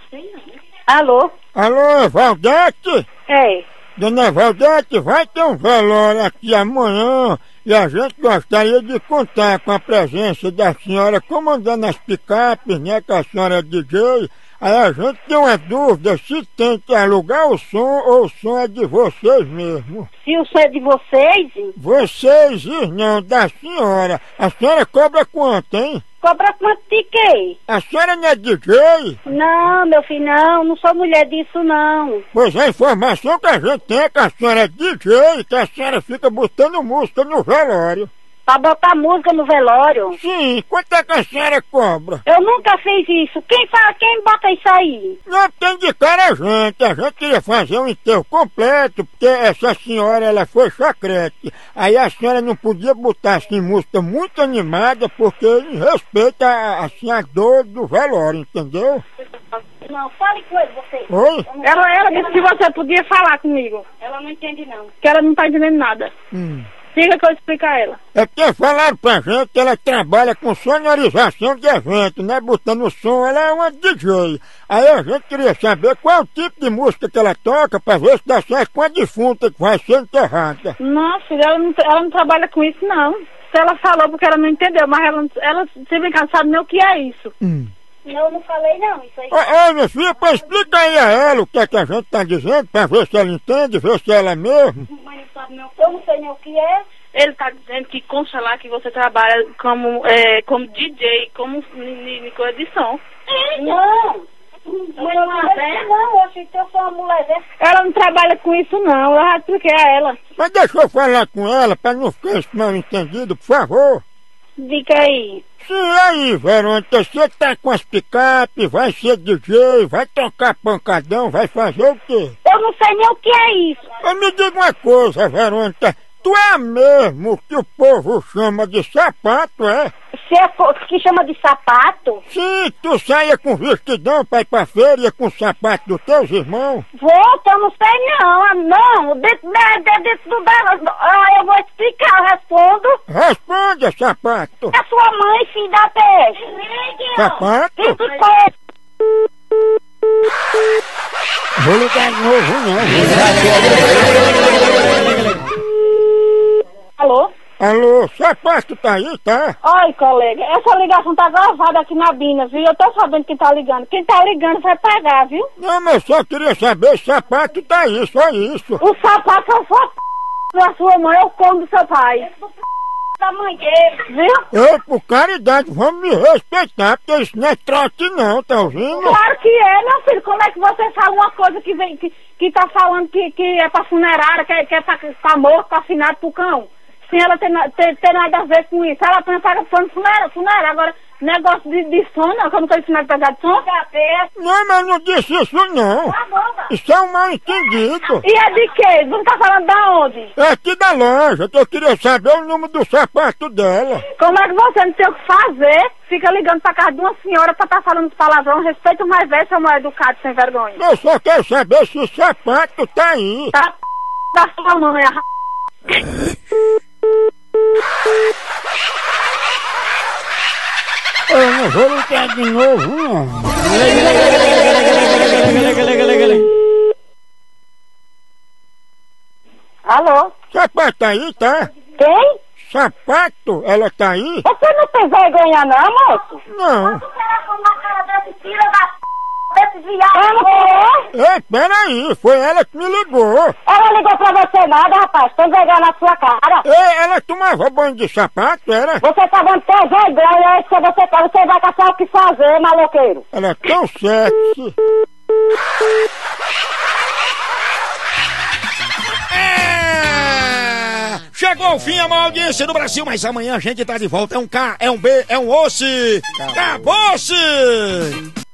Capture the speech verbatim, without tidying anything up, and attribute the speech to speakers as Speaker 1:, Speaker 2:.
Speaker 1: Alô?
Speaker 2: Alô, Valdete?
Speaker 1: É.
Speaker 2: Dona Valdete, vai ter um velório aqui amanhã e a gente gostaria de contar com a presença da senhora comandando as picapes, né, que a senhora é D J. Aí a gente tem uma dúvida se tem que alugar o som ou o som é de vocês mesmo.
Speaker 1: Se o som é de vocês?
Speaker 2: Vocês, não, da senhora. A senhora cobra quanto, hein?
Speaker 1: Cobra quanto de quê?
Speaker 2: A senhora não é D J?
Speaker 1: Não, meu filho, não. Não sou mulher disso, não.
Speaker 2: Pois a informação que a gente tem é que a senhora é D J, que a senhora fica botando música no velório.
Speaker 1: Pra botar música no velório?
Speaker 2: Sim, quanto é que a senhora cobra?
Speaker 1: Eu nunca fiz isso. Quem fala, quem bota isso aí?
Speaker 2: Não tem de cara a gente, a gente queria fazer um enterro completo, porque essa senhora, ela foi chacrete. Aí a senhora não podia botar assim música muito animada, porque em respeito a, assim, a dor do velório, entendeu?
Speaker 1: Não, fale com ele, você.
Speaker 2: Oi?
Speaker 1: Ela, ela disse que você podia falar comigo. Ela não entende, não. Que ela não tá entendendo nada.
Speaker 2: Hum.
Speaker 1: Diga que eu explico a ela.
Speaker 2: É porque falaram pra gente que ela trabalha com sonorização de evento, né? Botando som, ela é uma D J. Aí a gente queria saber qual é o tipo de música que ela toca pra ver se dá certo com a defunta que vai ser enterrada.
Speaker 1: Nossa, ela não, ela não trabalha com isso, não. Se ela falou porque ela não entendeu, mas ela, ela se brincar, não sabe nem o que é isso.
Speaker 2: Hum.
Speaker 1: Eu não falei não, isso aí.
Speaker 2: Ô, ô, minha filha, pô, explica aí a ela o que é que a gente tá dizendo, pra ver se ela entende, ver se ela é mesmo.
Speaker 1: Mas não sabe nem o que, eu não sei nem o que é. Ele tá dizendo que consta lá que você trabalha como, é, como D J, como em coisa de som. Não! Mas não, é não, eu achei que eu sou uma mulher dessa. Ela não trabalha com isso não, eu já expliquei a ela.
Speaker 2: Mas deixa eu falar com ela, pra não ficar isso mal entendido, por favor.
Speaker 1: Diga aí.
Speaker 2: Sim, aí, Verônica, você tá com as picapes, vai ser D J, vai tocar pancadão, vai fazer o quê?
Speaker 1: Eu não sei nem o que é isso.
Speaker 2: Mas me diga uma coisa, Verônica, tu é mesmo que o povo chama de sapato, é?
Speaker 1: Se é que chama de sapato?
Speaker 2: Sim, tu saia com vestidão pra ir pra feira com o sapato dos teus irmãos.
Speaker 1: Volta, eu não sei não, não, dentro, dentro, dentro do dela, ah, eu vou explicar, eu respondo.
Speaker 2: Responda, sapato.
Speaker 1: É sua mãe, filho da peste.
Speaker 2: Sapato?
Speaker 1: Fique com
Speaker 2: Vou ligar de novo, não.
Speaker 1: Alô?
Speaker 2: Alô, sapato tá aí, tá?
Speaker 1: Oi, colega, essa ligação tá gravada aqui na Bina, viu? Eu tô sabendo quem tá ligando. Quem tá ligando vai pagar, viu?
Speaker 2: Não, mas eu só queria saber se sapato tá aí, só isso.
Speaker 1: O sapato é só da sua mãe, eu como do seu pai. Da mãe dele, viu?
Speaker 2: Eu, por caridade, vamos me respeitar, porque isso não é trote não, tá ouvindo?
Speaker 1: Claro que é, meu filho. Como é que você fala uma coisa que vem, que, que tá falando que, que é pra funerária, que é, que é pra, pra morto, pra afinado pro cão? Sem ela ter, ter, ter nada a ver com isso. Ela apenas paga pano funerária, funerária. Agora, negócio de, de som, não, que eu não tô ensinando a pegar de som.
Speaker 2: Não, mas não disse isso não. Isso é um mal entendido.
Speaker 1: E é de quê? Não tá falando da onde?
Speaker 2: É aqui da loja, que eu queria saber o número do sapato dela.
Speaker 1: Como é que você não tem o que fazer? Fica ligando pra casa de uma senhora pra tá falando palavrão. Respeita o mais velho, seu mal educado, sem vergonha.
Speaker 2: Eu só quero saber se o sapato tá aí.
Speaker 1: Tá da sua mãe, a
Speaker 2: Eu não vou ligar de novo, não.
Speaker 1: Alô?
Speaker 2: Sapato aí, tá?
Speaker 1: Quem?
Speaker 2: Sapato, ela tá aí?
Speaker 1: Você não tem vergonha não, moço?
Speaker 2: Não.
Speaker 1: Desse viado.
Speaker 2: Ei, peraí, foi ela que me ligou.
Speaker 1: Ela ligou pra você nada, rapaz. Tem vergonha na sua cara.
Speaker 2: Ei, ela tomava banho de sapato, era?
Speaker 1: Você tá dando ter vergonha, é isso que você quer. Você vai caçar o que fazer, maloqueiro.
Speaker 2: Ela é tão sexy. É... Chegou o fim a maior audiência no Brasil, mas amanhã a gente tá de volta. É um K, é um B, é um osso. Acabou-se!